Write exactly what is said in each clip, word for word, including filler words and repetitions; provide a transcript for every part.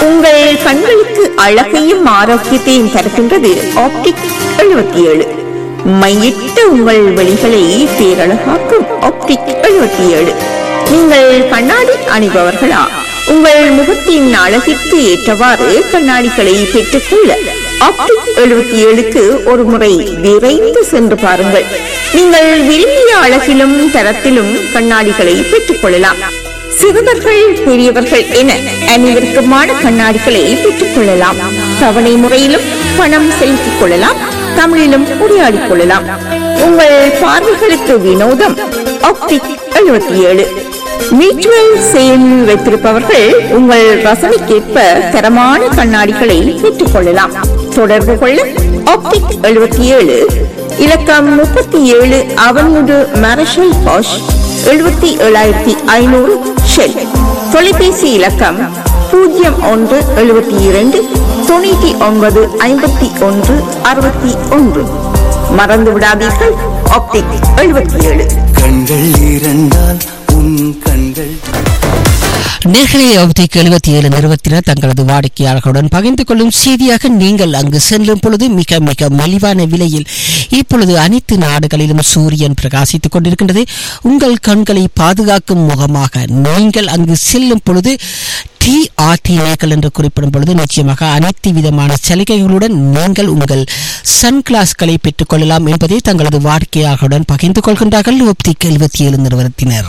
உங்கள் கண்களுக்கு அழகையும் ஆரோக்கியத்தையும் தருகின்றது ஆப்டிக் எழுபத்தி ஏழு. மையிட்ட உங்கள் வழிகளை பேரழகாக்கும் ஆப்டிக் எழுபத்தி ஏழு. நீங்கள் கண்ணாடி அணிபவர்களா? உங்கள் முகத்தின் அழகிற்கு ஏற்றவாறு கண்ணாடிகளை பெற்றுக்கொள்ள ஆப்டிக் எழுபத்தி ஏழுக்கு ஒரு முறை விரைந்து சென்று பாருங்கள். நீங்கள் விரும்பிய அழகிலும் தரத்திலும் கண்ணாடிகளை பெற்றுக் கொள்ளலாம். சிறுவர்கள் பெரியவர்கள் என அனைவருக்குமான கண்ணாடிகளை பெற்றுக் கொள்ளலாம். தவணை முறையிலும் பணம் செலுத்திக் கொள்ளலாம். தமிழிலும் உரையாடிக் கொள்ளலாம். உங்கள் பார்வைகளுக்கு வினோதம் ஆப்டிக் எழுபத்தி ஏழு. மியூச்சுவல் சேல் வைத்திருப்பவர்கள் உங்கள் வசதிக்கேற்ப தரமான கண்ணாடிகளை பெற்றுக் கொள்ளலாம். தொடர்பு கொள்ள ஆப்டிக் எழுபத்தி ஏழு, இலக்கம் முப்பத்தி ஏழு அவன்முடு மார்ஷல் பாஷ், எழுபத்தி ஏழாயிரத்தி ஐநூறு ஷெல். தொலைபேசி இலக்கம் பூஜ்ஜியம் ஒன்று எழுபத்தி இரண்டு தொண்ணூற்றி ஒன்பது ஐம்பத்தி ஒன்று அறுபத்தி ஒன்று. மறந்து விடாதீர்கள், ஆப்டிக் எழுபத்தி ஏழு. கண்கள் இரண்டால் உன் கண்கள். நேர்களை ஆப்டிக் எழுபத்தி ஏழு நிறுவனத்தினர் தங்களது வாடிக்கையாளர்களுடன் பகிர்ந்து கொள்ளும் செய்தியாக, நீங்கள் அங்கு செல்லும் பொழுது மிக மிக மலிவான விலையில் இப்பொழுது அனைத்து நாடுகளிலும் சூரியன் பிரகாசித்துக் கொண்டிருக்கின்றது. உங்கள் கண்களை பாதுகாக்கும் முகமாக நீங்கள் அங்கு செல்லும் பொழுது டி ஆர் டி மேக்கல் என்று குறிப்பிடும் பொழுது நிச்சயமாக அனைத்து விதமான சலுகைகளுடன் நீங்கள் உங்கள் சன்கிளாஸ்களை பெற்றுக் கொள்ளலாம் என்பதை தங்களது வாடிக்கையாளர்களுடன் பகிர்ந்து கொள்கின்றார்கள் ஆப்டிக் எழுபத்தி ஏழு நிறுவனத்தினர்.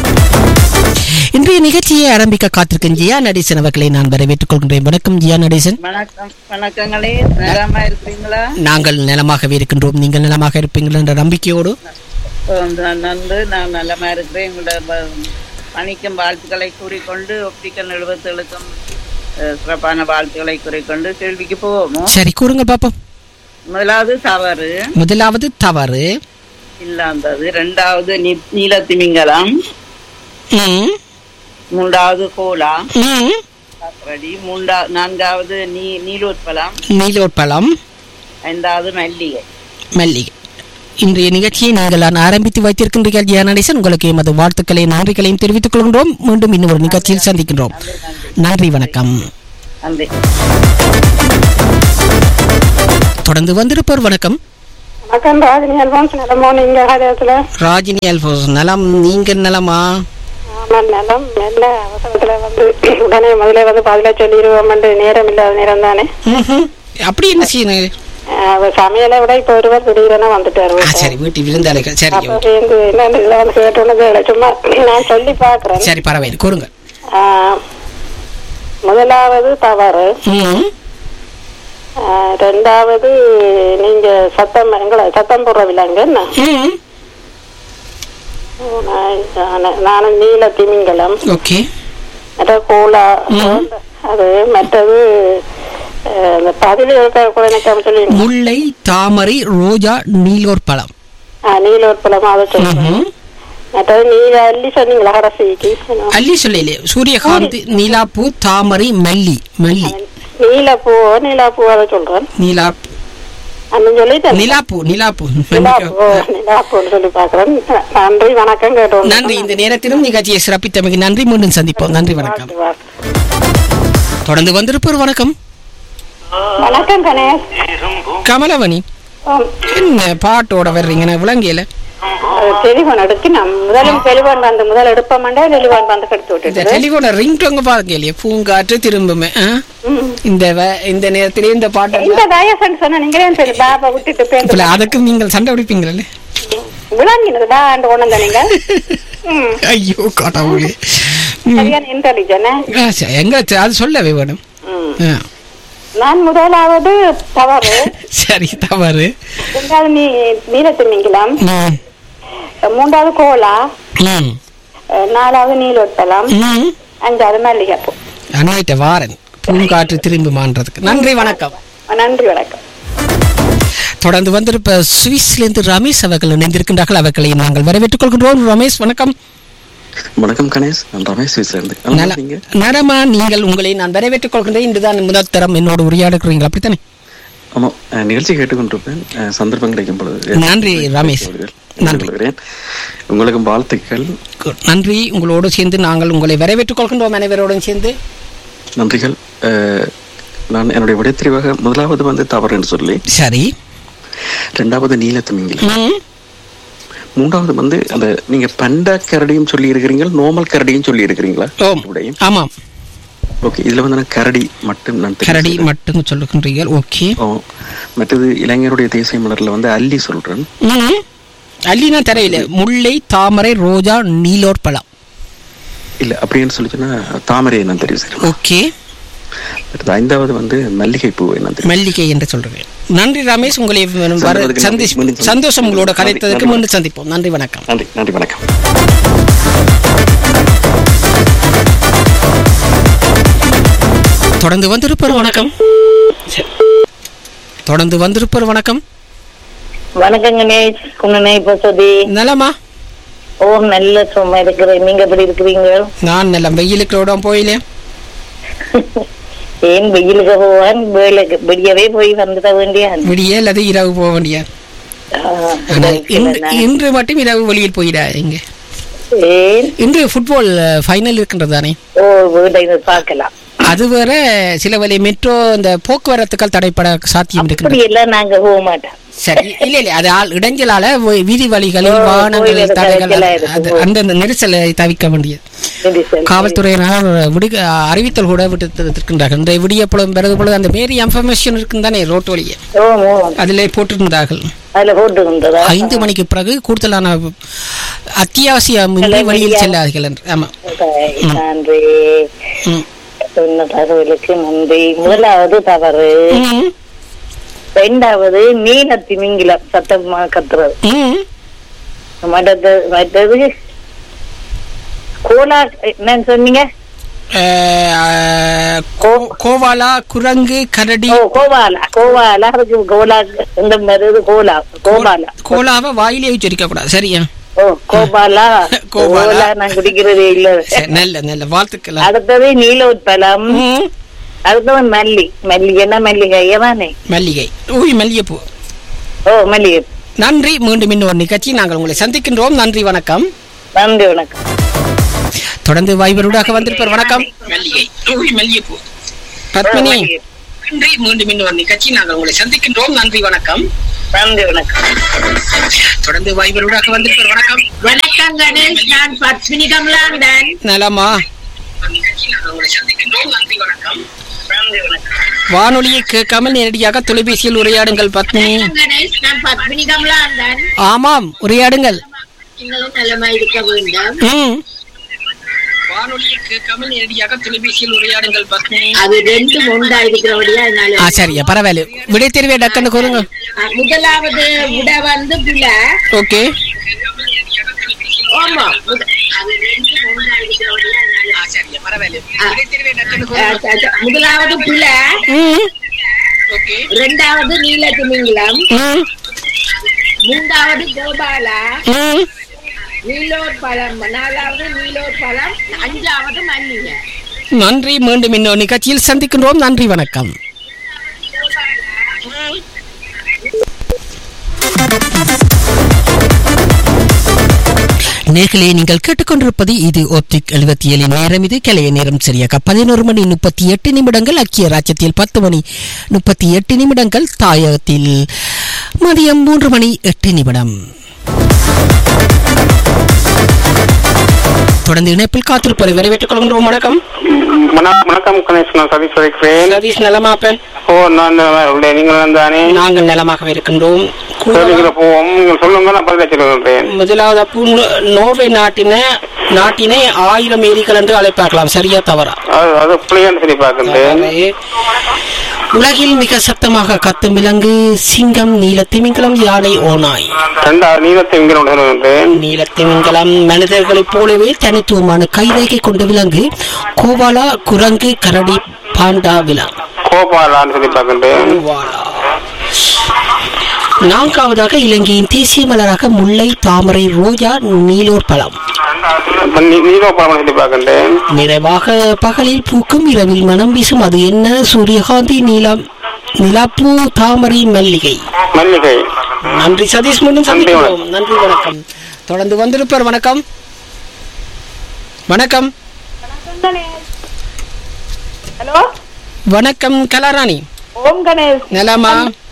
இன்றைய நிகழ்ச்சியை ஆரம்பிக்க காத்திருக்கும் ஜியா நடேசன் அவர்களை நான் வரவேற்றுக் கொள்கின்றேன். வணக்கம் ஜியா நடேசன். வணக்கம். வணக்கங்களே, நலமா இருக்கிறீங்களா? நாங்கள் நலமாகவே இருக்கின்றோம். நீங்கள் நலமாக இருப்பீர்கள் என்ற நம்பிக்கையோடு நன்று நான் நலமா இருக்கிறேன். உங்களோட பணிக்கும் வாழ்த்துக்களை கூறிக்கொண்டு ஒப்டிக்கல் எழுபத்தேழுக்கும் சிறப்பான வாழ்த்துக்களை கூறிக்கொண்டு கேள்விக்கு போவோமோ? சரி, கூறுங்க பாப்போம். முதலாவது தவறு. முதலாவது தவறு இல்லாதது. இரண்டாவது நீலத்திமிங்கலம். மூன்றாவது கோலா. மூன்றா நான்காவது நீ நீலோத்பலம். நீலோத்பலம். ஐந்தாவது மல்லிகை. மல்லிகை. இன்றைய நிகழ்ச்சியை நீங்கள் ஆரம்பித்து வைத்திருக்கின்றீர்கள் ஜியா நடேசன். உங்களுக்கு எமது வாழ்த்துக்களை நன்றிகளையும் தெரிவித்துக் கொள்கின்றோம். மீண்டும் இன்னொரு நிகழ்ச்சியில் சந்திக்கின்றோம். நன்றி, வணக்கம். நன்றி. தொடர்ந்து வந்திருப்போர். வணக்கம். வணக்கம். ராஜினி அல்போன்ஸ் நலமோ? நீங்க ராஜினி அல்போன்ஸ் நலம். நீங்க நலமா? நலம். நல்ல அவசரத்துல வந்து உடனே முதல்ல வந்து பதில சொல்லிடுவோம். நேரம் இல்லாத நேரம் தானே. அப்படி என்ன செய்யணும்? சமையலை விட இப்ப ஒருவர் திடீரென வந்துட்டாரு. சரி, வீட்டு விருந்தாளிகள். சரி, என்னன்னு கேட்டோன்னு சும்மா நான் சொல்லி பாக்குறேன். சரி, பரவாயில்லை, கூறுங்க. முதலாவது தவறு. ரெண்டாவது நீங்க சத்தம் எங்களை சத்தம் போடுறவில்லைங்க. என்ன நானும் நீல திமிங்கலம். ஓகே. கோலா. அது மற்றது முல்லை, தாமரை, ரோஜா, நீலோற்பழம். நீலோற்பழம் அதை சொல்லுங்க. மற்றது நீல அள்ளி சொன்னீங்களா கடைசிக்கு? அள்ளி சொல்லலையே. சூரியகாந்தி, நீலாப்பூ, தாமரை, மல்லி. மல்லி. நீலப்பூ. நீலாப்பூ அதை சொல்றேன். நீலாப்பூ. நிலாப்பூ. நிலாப்பூ. சொல்லி பாக்குறேன். நன்றி, வணக்கம். கேட்டோம். நன்றி. இந்த நேரத்திலும் நிகழ்ச்சியை சிறப்பித்தமைக்கு நன்றி. மீண்டும் சந்திப்போம். நன்றி, வணக்கம். தொடர்ந்து வந்திருப்போர். வணக்கம். வணக்கம் கணேஷ். கமலவணி, என்ன பாட்டோட வர்றீங்க? விளங்கியல டெலிபோன் எடுத்து நான் முதலும் டெலிபோன் வந்து முதல் எடுப்பமாண்டே டெலிபோன் வந்து கெடுத்து விட்டு டெலிபோன் ரிங் டோங்க பாக்கலையே. பூங்காற்று திரும்புமே. இந்த இந்த நேரத்திலே இந்த பாட்டு இந்த தயசன் சொன்னா நீங்களே சரி பாபா விட்டுட்டு பேசல. அதுக்கு நீங்கள் சண்டை பிடிப்பீங்களே. விளங்கினதுடா அந்த ஒண்ணு தானீங்க. ஐயோ கடவுளே. சரியான இன்டெலிஜென்ட். எங்க அது சொல்லவே வேணும். நான் முதலாவது தவறு. சரி, தவறு. ரெண்டாவது நீ நீலத்திமிங்கலம். மூன்றாவது கோலா. நாலாவது நீலோத்பலம். அஞ்சாவது மல்லிகைப்பூ. அனைத்த வாரன் பூங்காற்று திரும்புமான்றதுக்கு நன்றி, வணக்கம். நன்றி, வணக்கம். தொடர்ந்து வந்திருப்ப சுவிஸ்லேருந்து ரமேஷ் அவர்கள் இணைந்திருக்கின்றார்கள். அவர்களை நாங்கள் வரவேற்றுக் கொள்கின்றோம். ரமேஷ், வணக்கம். வணக்கம் கணேஷ், நான் ரமேஷ் சுவிஸ்லேருந்து. நலமா? நீங்கள் உங்களை நான் வரவேற்றுக் கொள்கின்றேன். இன்றுதான் முதல் தரம் என்னோடு உரையாடுகிறீர்கள், அப்படித்தானே? ஆமா, நிகழ்ச்சி கேட்டுக்கொண்டிருப்பேன். சந்தர்ப்பம் கிடைக்கும் பொழுது. நன்றி ரமேஷ். நன்றி. உங்களுக்கும் வாழ்த்துக்கள். நன்றி. உங்களோடு சேர்ந்து நாங்கள் உங்களை வரவேற்றுக் கொள்கின்றோம். அனைவரோடும் சேர்ந்து நன்றிகள். அஹ், நான் என்னுடைய விடைத்தெரிவாக முதலாவது வந்து தவறுன்னு சொல்லி, சரி. ரெண்டாவது நீலத்திமிங்கிலம், ம். மூன்றாவது வந்து அந்த நீங்க பண்டா கரடியும் சொல்லி இருக்கிறீங்க, நோமல் கரடியும் சொல்லி இருக்கிறீங்களா? ஓம். விடையும் ஆமாம், ஓகே. இதுல வந்து நான் கரடி மட்டும் நான் தெரிவு கரடி செய்கிறேன். மட்டும் சொல்லுகின்றீர்கள். ஓகே. ஓ, மற்றது இளைஞருடைய தேசிய மலர்ல வந்து அல்லி சொல்றேன். ம். அல்லினா தரையில முல்லை, தாமரை, ரோஜா, நீலோர் பழம். இல்ல அப்படின்னு சொல்லி சொன்னா தாமரையை நான் தெரிவு செய்கிறேன். ஓகே. அடுத்து ஐந்தாவது வந்து மல்லிகை பூவை நான் தெரிவு. மல்லிகை என்று சொல்றேன். நன்றி ரமேஷ், உங்களை வர சந்திப்பதற்கு சந்தி நன்றி. மீண்டும் சந்தோஷம் உங்களோட நன்றி. கலைத்ததற்கு நன்றி. மீண்டும் சந்திப்போம். நன்றி, வணக்கம். நன்றி நன்றி வணக்கம். தொடர்ந்து வந்திருப்பவர் வணக்கம். தொடர்ந்து வந்திருப்பவர் வணக்கம். வணக்கம் கணேஷ், குணனை பசதி. நலமா? ஓ, நல்ல சும்மா இருக்கிறேன். நீங்க எப்படி இருக்கிறீங்க? நான் நல்ல வெயிலுக்கு ரோடம் போயிலே. ஏன் வெயிலுக்கு போவான்? வேலைக்கு விடியவே போய் வந்துட வேண்டிய. விடிய அல்லது இரவு போக வேண்டிய. இன்று மட்டும் இரவு வெளியில் போயிடா. இங்க ஏன் இன்று ஃபுட்பால் ஃபைனல் இருக்கின்றது தானே? ஓ, வீட்டை பார்க்கலாம். அது வேற சில வழி மெட்ரோ இந்த போக்குவரத்துக்கள் தடைப்பட சாத்தியம் இருக்கு. எல்லாம் நாங்க போக மாட்டோம். சரி, இல்ல இல்ல அது ஆள் இடைஞ்சலால வீதி வழிகளில் வாகனங்கள் தடைகள் அந்த நெரிசலை தவிர்க்க வேண்டியது. காவல்துறையினர் விடு அறிவித்தல் கூட விட்டு இருக்கின்றார்கள். இன்றைய விடிய பொழுது பிறகு பொழுது அந்த மேரி இன்ஃபர்மேஷன் இருக்குன்னு தானே ரோட்டு வழியே அதிலே போட்டிருந்தார்கள். ஐந்து மணிக்கு பிறகு கூடுதலான அத்தியாவசிய வழியில் செல்லாதீர்கள் என்று. ஆமா, நன்றி. சொன்ன தகவலுக்கு நன்றி. முதலாவது தவறு. ரெண்டாவது நீலத்தி மிங்கிலம் சத்தமா கத்துறது. மற்றது மற்றது கோலா என்ன சொன்னீங்க? கோவாலா, குரங்கு, கரடி. கோவாலா கோவாலா அதுக்கு கோலா இந்த மாதிரி கோலா கோபாலா. கோலாவை வாயிலே உச்சரிக்க கூடாது. சரியா? ஓ, கோபாலா கோபாலா நான் குடிக்கிறதே இல்ல. நல்ல நல்ல வாழ்த்துக்கள். அடுத்தது நீலோத்பலம். அடுத்தது மல்லி. மல்லிகைன்னா மல்லிகை தானே? மல்லிகை. ஊய் மல்லிகைப்பூ. ஓ, மல்லிகை. நன்றி. மீண்டும் இன்னொரு நிகழ்ச்சி நாங்கள் உங்களை சந்திக்கின்றோம். நன்றி, வணக்கம். நன்றி, வணக்கம். தொடர்ந்து வாய்வருடாக வந்திருப்பார். வணக்கம். மல்லிகை. ஊய் மல்லிகைப்பூ. பத்மினி. நன்றி. மீண்டும் இன்னொரு நிகழ்ச்சி நாங்கள் உங்களை சந்திக்கின்றோம். நன்றி, வணக்கம். நன்றி, வணக்கம். தொடர்ந்து வாய்வருடாக வந்திருப்பார். வணக்கம். வணக்கம் கணேஷ், நான் பத்மினி கமலாந்தன். நலமா? வானொலியை கேட்காமல் நேரடியாக தொலைபேசியில் உரையாடுங்கள் பத்மினி. கணேஷ், நான் பத்மினி கமலாந்தன். ஆமாம், உரையாடுங்கள். நீங்களும் நலமா இருக்க வேண்டும். வானொலியை கேட்காமல் நேரடியாக தொலைபேசியில் உரையாடுங்கள் பத்மினி. அது ரெண்டும் ஒன்றா இருக்கிறபடியா அதனால. ஆ, சரியா, பரவாயில்ல. விடை தெரிவே டக்குன்னு கூறுங்க. முதலாவது விட வந்து பிள்ளை. ஓகே. ஆமா, அது ரெண்டும் ஒன்றா இருக்கிறபடியா அதனால. சரியா, பரவாயில்ல. விடை தெரிவே டக்குன்னு முதலாவது பிள்ளை. ஓகே. இரண்டாவது நீலத்திமிங்கிலம். மூன்றாவது கோபாலா. நீலோர் பழம். நாலாவது நீலோர் பழம். அஞ்சாவது மல்லிகை. நன்றி. மீண்டும் இன்னொரு நிகழ்ச்சியில் சந்திக்கின்றோம். நன்றி, வணக்கம். நேர்களே, நீங்கள் கேட்டுக்கொண்டிருப்பது இது ஒப்டிக் எழுபத்தி ஏழு நேரம். இது கிளைய நேரம் சரியாக பதினோரு மணி முப்பத்தி எட்டு நிமிடங்கள். ஐக்கிய ராஜ்யத்தில் பத்து மணி முப்பத்தி எட்டு நிமிடங்கள். தாயகத்தில் மதியம் மூன்று மணி எட்டு நிமிடம். தொடர்ந்து இணைப்பில் காத்திருப்பதை வரவேற்றுக் கொள்கின்றோம். வணக்கம். வணக்கம் கணேஷ், நான் சதீஷ் இருக்கிறேன். சதீஷ், நலமாப்பேன்? ஓ, நான் நீங்கள் தானே? நாங்கள் நலமாக இருக்கின்றோம். போவோம், நீங்கள் சொல்லுங்க, நான் பதில் சொல்லுகிறேன். முதலாவது அப்போ நோர்வே நாட்டின நாட்டினை ஆயிரம் ஏரிகள் என்று அழைப்பார்களாம். சரியா தவறா? அது பிள்ளையான்னு சொல்லி பார்க்கின்றேன். உலகில் மிக சத்தமாக கத்தும் விலங்கு சிங்கம், நீலத்திமிங்கலம், யானை, ஓநாய். நீலத்திமிங்கலம் மனிதர்களைப் போலவே தனித்துவமான கைரேகை கொண்ட விலங்கு. கோபாலா, குரங்கு, கரடி, பாண்டா விலங்கு. கோபாலான்னு சொல்லி பார்க்கின்றேன். நான்காவதாக இலங்கையின் தேசிய மலராக முல்லை, தாமரை, ரோஜா, நீலோர் பழம். நிறைவாக பகலில் பூக்கும், இரவில் மனம் வீசும். அது என்ன? சூரியகாந்தி, நீலம், நிலாப்பூ, தாமரை, மல்லிகை. மல்லிகை. நன்றி சதீஷ், மீண்டும் சந்திக்கிறோம். நன்றி, வணக்கம். தொடர்ந்து வந்திருப்பார். வணக்கம். வணக்கம். ஹலோ வணக்கம் கலாராணி. ஓம் கணேஷ். நலமா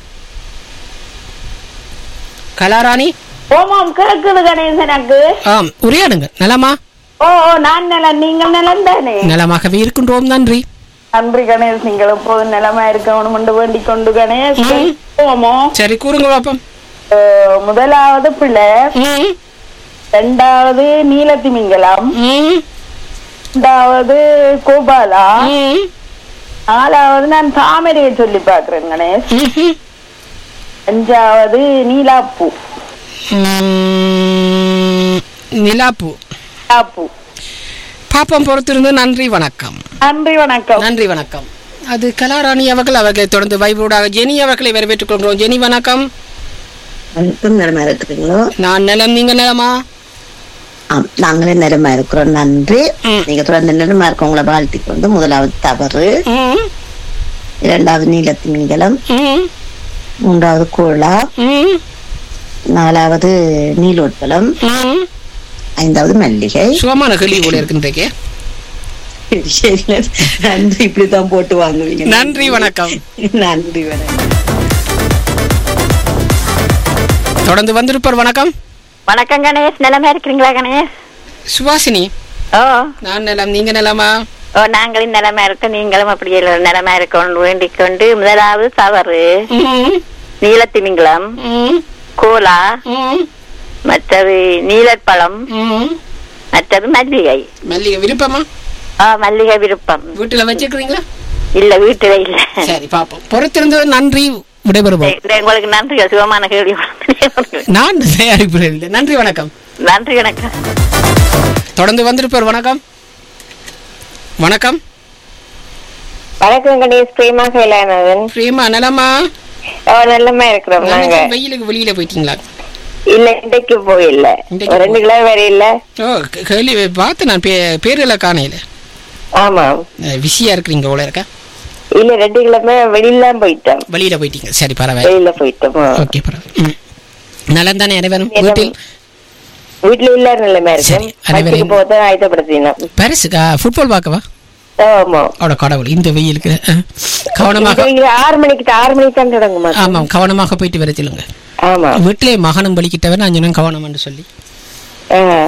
கலாராணி? ஓம் ஓம் கேக்குது கணேஷ் எனக்கு. ஆம், உரையாடுங்க. நலமா? ஓ ஓ நான் நலம், நீங்கள் நலம் தானே? நலமாகவே இருக்கின்றோம், நன்றி. நன்றி கணேஷ், நீங்கள் எப்போதும் நலமா இருக்கணும் என்று வேண்டிக் கொண்டு கணேஷ். ஓமோ சரி, கூறுங்க பாப்போம். முதலாவது பிள்ளை, இரண்டாவது நீலத்திமிங்கலம், இரண்டாவது கோபாலா, நாலாவது நான் தாமரையை சொல்லி பாக்குறேன் கணேஷ், அஞ்சாவது நீலாப்பூ. நிலாப்பூ நிலாப்பூ. பாப்பம் பொறுத்திருந்து. நன்றி வணக்கம். நன்றி வணக்கம். நன்றி வணக்கம். அது கலாராணி அவர்கள். அவர்களை தொடர்ந்து வைபூடாக ஜெனி அவர்களை வரவேற்றுக் கொள்கிறோம். ஜெனி வணக்கம். நலமா இருக்கிறீங்களோ? நான் நலம், நீங்க நலமா? நாங்களே நலமா இருக்கிறோம், நன்றி. நீங்க தொடர்ந்து நலமா இருக்க உங்களை வாழ்த்திக் கொண்டு, முதலாவது தவறு, இரண்டாவது நீலத்திமிங்கலம், மூன்றாவது கோலா, நாலாவது நீலோத்பலம், ஐந்தாவது மல்லிகை. சுகமான கேள்வி கூட இருக்கின்றே. நன்றி, இப்படித்தான் போட்டு வாங்குவீங்க. நன்றி வணக்கம். நன்றி வணக்கம். தொடர்ந்து வந்திருப்பார். வணக்கம். வணக்கம் கணேஷ், நலமா இருக்கிறீங்களா கணேஷ்? சுபாசினி. ஓ நான் நலம், நீங்க நலமா? ஓ நாங்களும் நலமா இருக்கோம், நீங்களும் அப்படி நலமா இருக்கணும் வேண்டிக் கொண்டு, முதலாவது தவறு நீலத்திமிங்கலம், கோலா, மற்றது நீலப்பழம், மற்றது மல்லிகை. மல்லிகை விருப்பமா? ஆ மல்லிகை விருப்பம். வீட்டுல வச்சிருக்கீங்களா? இல்ல, வீட்டுல இல்ல. சரி, பாப்போம். பொறுத்திருந்தது. நன்றி, விடைபெறுவோம். உங்களுக்கு நன்றி. சுகமான கேள்வி நான் தயாரிப்பு. நன்றி வணக்கம். நன்றி வணக்கம். தொடர்ந்து வந்திருப்பார். வணக்கம். வணக்கம். வணக்கம் கணேஷ், பிரேமா கைலானவன். பிரேமா நலமா? நல்லமா இருக்கிறோம். நாங்க வெயிலுக்கு வெளியில போயிட்டீங்களா? இல்ல, இன்றைக்கு போயில்ல, ரெண்டு கிலோ வேற இல்ல. ஓ கேள்வி பார்த்து நான் பேருல காணையில. ஆமா, பிஸியா இருக்கிறீங்க போல இருக்க. இல்ல, ரெண்டு கிலோமே வெளியில போயிட்டோம். வெளியில போயிட்டீங்க. சரி, பரவாயில்ல, வெளியில போயிட்டோம். ஓகே, பரவாயில்ல. நலம் தானே அனைவரும்? வீட்டில் வீட்டுல இல்ல நிலைமை இருக்கு. போத ஆயத்தப்படுத்தினோம். பரிசுக்கா ஃபுட்பால் பார்க்கவா? ஆமா. அவட கடவுள், இந்த வெயிலுக்கு கவனமாக. ஆறு மணிக்கு ஆறு மணிக்கு தான் தொடங்குமா? ஆமாம், கவனமாக போயிட்டு வர சொல்லுங்க. ஆமா, வீட்டிலே மகனும் பலிக்கிட்டவன் நான் கவனம் என்று சொல்லி.